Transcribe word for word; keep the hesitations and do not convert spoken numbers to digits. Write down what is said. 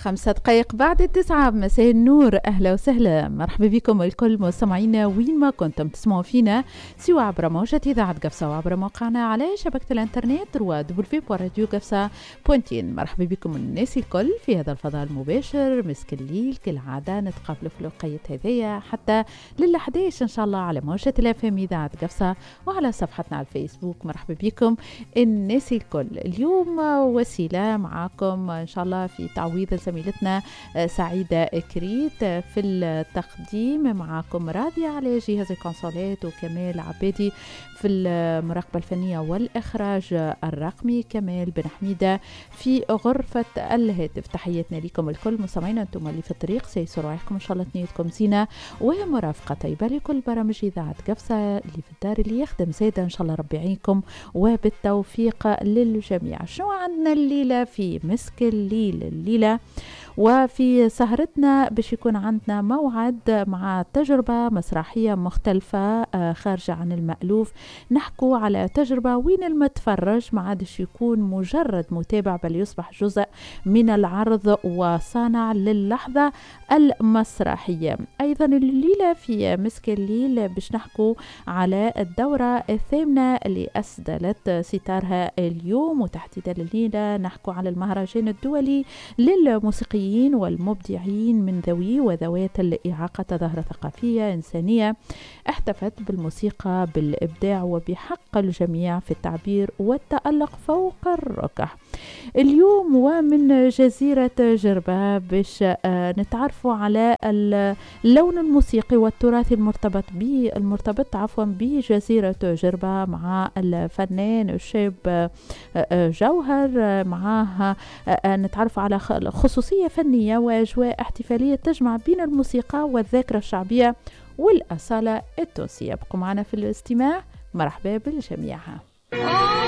خمسة دقائق بعد التسعة مساء النور، أهلا وسهلا، مرحبا بكم الكل مستمعينا وين ما كنتم تسمعوا فينا، سواء عبر موجة إذاعة قفصة وعبر موقعنا على شبكة الإنترنت ودبليو راديو قفصة بوينتين. مرحبا بكم الناس الكل في هذا الفضاء المباشر مسك الليل كالعادة، نتقابلوا في الوقية هذية حتى للحديش إن شاء الله على موجة الأفهم إذاعة قفصة وعلى صفحتنا على الفيسبوك. مرحبا بكم الناس الكل. اليوم وسيلة معاكم إن شاء الله في تعويض زميلتنا سعيدة كريت، في التقديم معاكم راضية على جهاز الكونسولات وكمال عبادي في المراقبة الفنية والإخراج الرقمي، كمال بن حميدة في غرفة الهاتف. تحياتنا لكم الكل مستمعينا، أنتم اللي في الطريق سيسروا عليكم إن شاء الله تنيتكم زينة ومرافقة طيبة لكل برامج إذاعة قفصة اللي في الدار اللي يخدم زيادة إن شاء الله ربي يعينكم وبالتوفيق للجميع. شنو عندنا الليلة في مسك الليل؟ الليلة وفي سهرتنا باش يكون عندنا موعد مع تجربة مسرحية مختلفة خارجة عن المألوف، نحكو على تجربة وين المتفرج ما عادش يكون مجرد متابع بل يصبح جزء من العرض وصانع للحظة المسرحية. أيضا الليلة في مسك الليل باش نحكو على الدورة الثامنة اللي أسدلت ستارها اليوم، وتحديدا الليلة نحكو على المهرجان الدولي للموسيقيين والمبدعين من ذوي وذوات الإعاقة، تظاهرة ثقافية إنسانية احتفت بالموسيقى بالإبداع وبحق الجميع في التعبير والتألق فوق الركح. اليوم ومن جزيرة جربة باش نتعرفوا على اللون الموسيقي والتراث المرتبط به المرتبط عفوا بجزيرة جربة مع الفنان الشاب جوهر. معها نتعرف على خصوصية فنية وأجواء احتفالية تجمع بين الموسيقى والذاكرة الشعبية والأصالة التونسية. ابقوا معنا في الاستماع، مرحبا بالجميع.